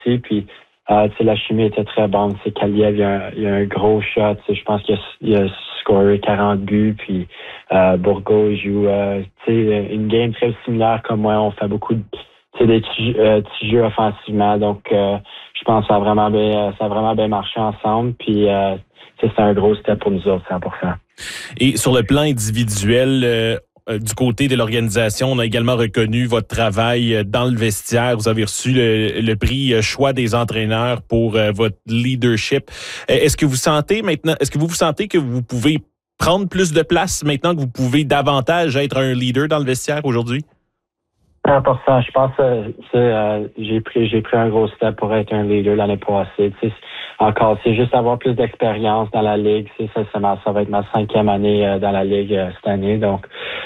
Puis la chimie était très bonne. Kaliev, il y a un gros shot. Je pense qu'il a scoré 40 buts. Puis Bourgault, il joue une game très similaire comme moi. On fait beaucoup de des petits jeux offensivement. Donc, je pense que ça a vraiment bien marché ensemble. Puis, c'est un gros step pour nous autres, 100%. Et sur le plan individuel, du côté de l'organisation, on a également reconnu votre travail dans le vestiaire. Vous avez reçu le prix choix des entraîneurs pour votre leadership. Est-ce que vous vous sentez que vous pouvez prendre plus de place maintenant que vous pouvez davantage être un leader dans le vestiaire aujourd'hui? 100%. Je pense que j'ai pris un gros step pour être un leader l'année passée. Encore, c'est juste avoir plus d'expérience dans la ligue. Ça va être ma 5e année dans la ligue cette année. Donc,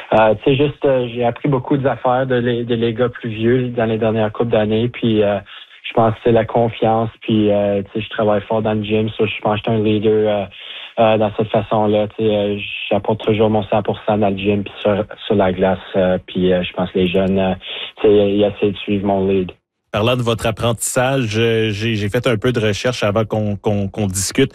j'ai appris beaucoup d'affaires des gars plus vieux dans les dernières coupes d'années. Puis, je pense que c'est la confiance. Puis, je travaille fort dans le gym. Je pense que je suis un leader dans cette façon-là. J'apporte toujours mon 100% dans le gym puis sur la glace. Puis, je pense que les jeunes, ils essaient de suivre mon lead. Parlant de votre apprentissage, j'ai fait un peu de recherche avant qu'on discute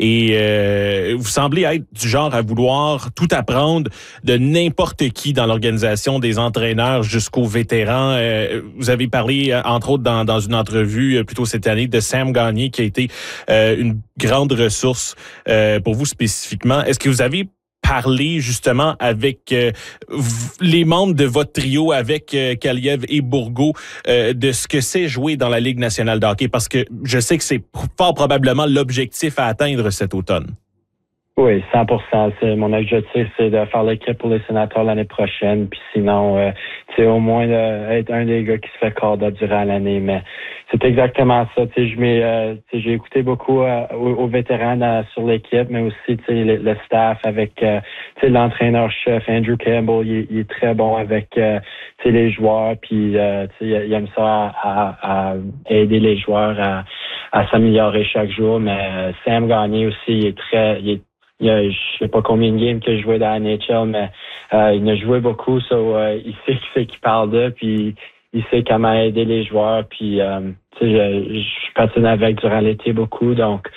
et vous semblez être du genre à vouloir tout apprendre de n'importe qui dans l'organisation, des entraîneurs jusqu'aux vétérans. Vous avez parlé, entre autres, dans une entrevue plus tôt cette année, de Sam Gagner qui a été une grande ressource pour vous spécifiquement. Est-ce que vous avez parler justement avec les membres de votre trio, avec Kaliev et Bourgault, de ce que c'est jouer dans la Ligue nationale de hockey? Parce que je sais que c'est fort probablement l'objectif à atteindre cet automne. Oui, 100%. Mon objectif, c'est de faire l'équipe pour les Sénateurs l'année prochaine. Puis sinon, c'est au moins être un des gars qui se fait corda durant l'année. Mais c'est exactement ça. J'ai écouté beaucoup aux vétérans sur l'équipe, mais aussi le staff avec l'entraîneur-chef Andrew Campbell. Il est très bon avec les joueurs. Puis il aime ça à aider les joueurs à s'améliorer chaque jour. Mais Sam Gagner aussi, je sais pas combien de games que je jouais dans la NHL, mais il a joué beaucoup, il sait ce qu'il parle de, puis il sait comment aider les joueurs, puis je patine avec durant l'été beaucoup, donc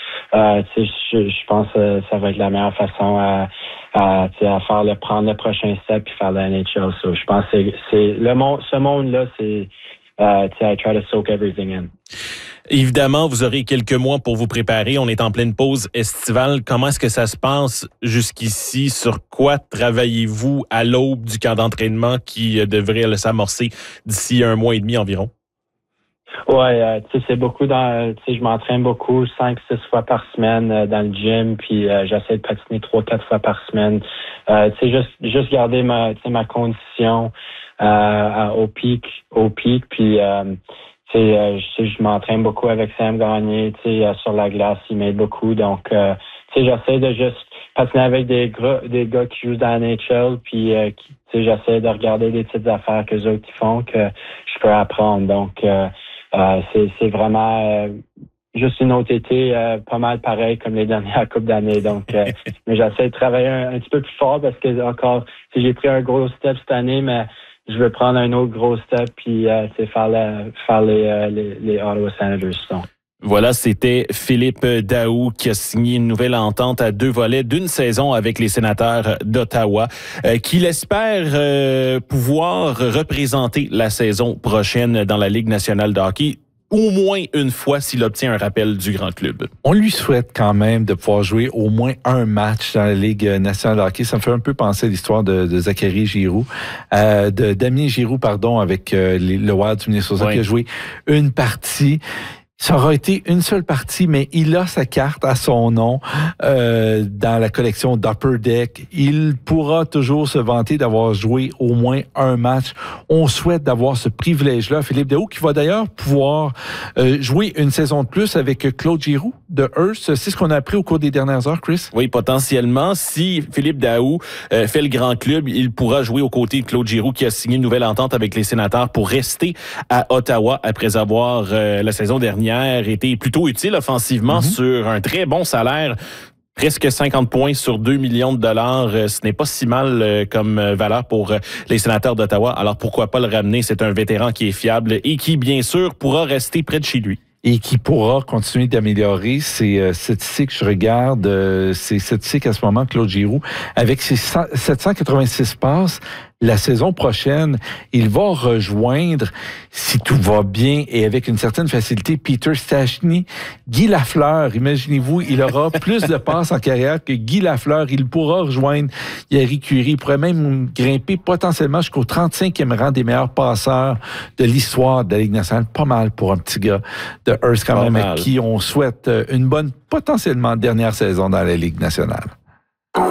je pense que ça va être la meilleure façon à prendre le prochain step puis faire la NHL. Je pense que c'est ce monde-là, c'est I try to soak everything in. Évidemment, vous aurez quelques mois pour vous préparer. On est en pleine pause estivale. Comment est-ce que ça se passe jusqu'ici? Sur quoi travaillez-vous à l'aube du camp d'entraînement qui devrait s'amorcer d'ici 1 mois et demi environ? Ouais, c'est beaucoup je m'entraîne beaucoup, 5-6 fois par semaine dans le gym, puis j'essaie de patiner 3-4 fois par semaine. Juste garder ma condition au pic, puis je m'entraîne beaucoup avec Sam Gagner, sur la glace, il m'aide beaucoup. Donc, j'essaie de juste patiner avec des gars qui jouent dans la NHL, puis j'essaie de regarder des petites affaires que les autres font que je peux apprendre. Donc, c'est vraiment juste une autre été pas mal pareil comme les dernières coupes d'années. Donc, mais j'essaie de travailler un petit peu plus fort parce que encore, j'ai pris un gros step cette année, mais je veux prendre un autre gros step puis faire les Ottawa Senators. Donc. Voilà, c'était Philippe Daou qui a signé une nouvelle entente à 2 volets d'une saison avec les Sénateurs d'Ottawa, qu'il espère pouvoir représenter la saison prochaine dans la Ligue nationale de hockey. Au moins une fois s'il obtient un rappel du grand club. On lui souhaite quand même de pouvoir jouer au moins un match dans la Ligue nationale de hockey. Ça me fait un peu penser à l'histoire de Zachary Giroux, de Damien Giroux, avec le Wild du Minnesota, qui a joué une partie. Ça aura été une seule partie, mais il a sa carte à son nom dans la collection d'Upper Deck. Il pourra toujours se vanter d'avoir joué au moins un match. On souhaite d'avoir ce privilège-là. Philippe Daou, qui va d'ailleurs pouvoir jouer une saison de plus avec Claude Giroux de Hearst. C'est ce qu'on a appris au cours des dernières heures, Chris? Oui, potentiellement. Si Philippe Daou fait le grand club, il pourra jouer aux côtés de Claude Giroux, qui a signé une nouvelle entente avec les Sénateurs pour rester à Ottawa après avoir la saison dernière été plutôt utile offensivement sur un très bon salaire. Presque 50 points sur 2 millions de dollars. Ce n'est pas si mal comme valeur pour les Sénateurs d'Ottawa. Alors pourquoi pas le ramener? C'est un vétéran qui est fiable et qui, bien sûr, pourra rester près de chez lui. et qui pourra continuer d'améliorer ses statistiques. Je regarde ses statistiques à ce moment, Claude Giroux, avec ses 786 passes. La saison prochaine, il va rejoindre, si tout va bien et avec une certaine facilité, Peter Stastny, Guy Lafleur. Imaginez-vous, il aura plus de passes en carrière que Guy Lafleur. Il pourra rejoindre Jari Kurri. Il pourrait même grimper potentiellement jusqu'au 35e rang des meilleurs passeurs de l'histoire de la Ligue nationale. Pas mal pour un petit gars de Hearst quand même, avec qui on souhaite une bonne, potentiellement dernière saison dans la Ligue nationale.